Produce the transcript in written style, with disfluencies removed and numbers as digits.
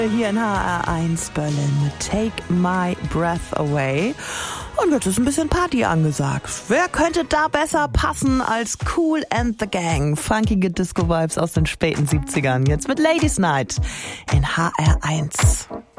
Hier in HR1 Berlin mit Take My Breath Away. Und jetzt ist ein bisschen Party angesagt. Wer könnte da besser passen als Kool and the Gang? Funkige Disco-Vibes aus den späten 70ern. Jetzt mit Ladies Night in HR1.